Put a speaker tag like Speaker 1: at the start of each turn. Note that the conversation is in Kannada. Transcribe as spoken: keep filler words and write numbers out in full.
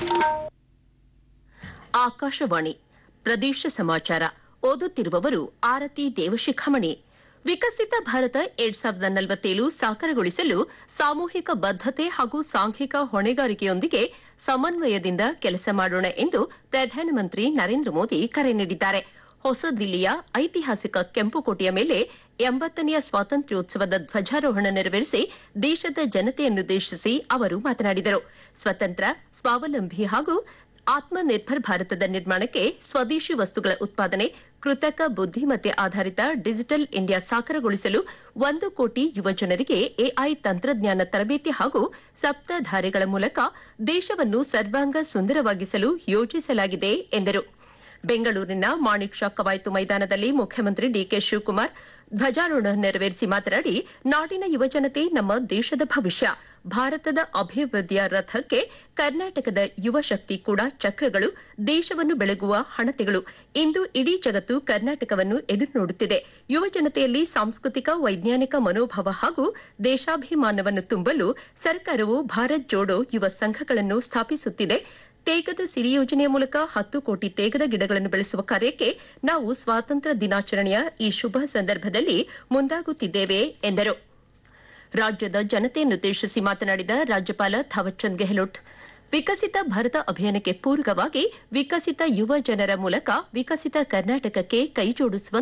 Speaker 1: ಆಕಾಶವಾಣಿ ಪ್ರದೇಶ ಸಮಾಚಾರ ಓದುತ್ತಿರುವವರು ಆರತಿ ದೇವಶಿಖಾಮಣಿ. ವಿಕಸಿತ ಭಾರತ ಎರಡ್ ಸಾವಿರದ ನಲವತ್ತೇಳು ಸಾಕಾರಗೊಳಿಸಲು ಸಾಮೂಹಿಕ ಬದ್ದತೆ ಹಾಗೂ ಸಾಂಘಿಕ ಹೊಣೆಗಾರಿಕೆಯೊಂದಿಗೆ ಸಮನ್ವಯದಿಂದ ಕೆಲಸ ಮಾಡೋಣ ಎಂದು ಪ್ರಧಾನಮಂತ್ರಿ ನರೇಂದ್ರ ಮೋದಿ ಕರೆ ನೀಡಿದ್ದಾರೆ. ಹೊಸ ದಿಲ್ಲಿಯ ಐತಿಹಾಸಿಕ ಕೆಂಪುಕೋಟೆಯ ಮೇಲೆ ಎಂಬತ್ತನೆಯ ಸ್ವಾತಂತ್ರ್ಯೋತ್ಸವದ ಧ್ವಜಾರೋಹಣ ನೆರವೇರಿಸಿ ದೇಶದ ಜನತೆಯನ್ನುದ್ದೇಶಿಸಿ ಅವರು ಮಾತನಾಡಿದರು. ಸ್ವತಂತ್ರ, ಸ್ವಾವಲಂಬಿ ಹಾಗೂ ಆತ್ಮನಿರ್ಭರ್ ಭಾರತದ ನಿರ್ಮಾಣಕ್ಕೆ ಸ್ವದೇಶಿ ವಸ್ತುಗಳ ಉತ್ಪಾದನೆ, ಕೃತಕ ಬುದ್ದಿಮತ್ತೆ ಆಧಾರಿತ ಡಿಜಿಟಲ್ ಇಂಡಿಯಾ ಸಾಕಾರಗೊಳಿಸಲು ಒಂದು ಕೋಟಿ ಯುವಜನರಿಗೆ ಎಐ ತಂತ್ರಜ್ಞಾನ ತರಬೇತಿ ಹಾಗೂ ಸಪ್ತಧಾರೆಗಳ ಮೂಲಕ ದೇಶವನ್ನು ಸರ್ವಾಂಗ ಸುಂದರವಾಗಿಸಲು ಯೋಜಿಸಲಾಗಿದೆ ಎಂದರು. ಬೆಂಗಳೂರಿನ ಮಾಣಿಕ್ ಷಾ ಕವಾಯತು ಮೈದಾನದಲ್ಲಿ ಮುಖ್ಯಮಂತ್ರಿ ಡಿಕೆ ಶಿವಕುಮಾರ್ ಧ್ವಜಾರೋಹಣ ನೆರವೇರಿಸಿ ಮಾತನಾಡಿ, ನಾಡಿನ ಯುವಜನತೆ ನಮ್ಮ ದೇಶದ ಭವಿಷ್ಯ. ಭಾರತದ ಅಭಿವೃದ್ಧಿಯ ರಥಕ್ಕೆ ಕರ್ನಾಟಕದ ಯುವ ಶಕ್ತಿ ಕೂಡ ಚಕ್ರಗಳು, ದೇಶವನ್ನು ಬೆಳಗುವ ಹಣತೆಗಳು. ಇಂದು ಇಡೀ ಜಗತ್ತು ಕರ್ನಾಟಕವನ್ನು ಎದುರು ನೋಡುತ್ತಿದೆ. ಯುವಜನತೆಯಲ್ಲಿ ಸಾಂಸ್ಕೃತಿಕ, ವೈಜ್ಞಾನಿಕ ಮನೋಭಾವ ಹಾಗೂ ದೇಶಾಭಿಮಾನವನ್ನು ತುಂಬಲು ಸರ್ಕಾರವು ಭಾರತ್ ಜೋಡೋ ಯುವ ಸಂಘಗಳನ್ನು ಸ್ಥಾಪಿಸುತ್ತಿದೆ. ತೇಗದ ಸಿರಿ ಯೋಜನೆಯ ಮೂಲಕ ಹತ್ತು ಕೋಟಿ ತೇಗದ ಗಿಡಗಳನ್ನು ಬೆಳೆಸುವ ಕಾರ್ಯಕ್ಕೆ ನಾವು ಸ್ವಾತಂತ್ರ್ಯ ದಿನಾಚರಣೆಯ ಈ ಶುಭ ಸಂದರ್ಭದಲ್ಲಿ ಮುಂದಾಗುತ್ತಿದ್ದೇವೆ ಎಂದರು. ರಾಜ್ಯದ ಜನತೆಯನ್ನುದ್ದೇಶಿಸಿ ಮಾತನಾಡಿದ ರಾಜ್ಯಪಾಲ ಥಾವರ್ಚಂದ್ ಗೆಹ್ಲೋಟ್, ವಿಕಸಿತ ಭಾರತ ಅಭಿಯಾನಕ್ಕೆ ಪೂರಕವಾಗಿ ವಿಕಸಿತ ಯುವ ಜನರ ಮೂಲಕ ವಿಕಸಿತ ಕರ್ನಾಟಕಕ್ಕೆ ಕೈಜೋಡಿಸುವಂತೆ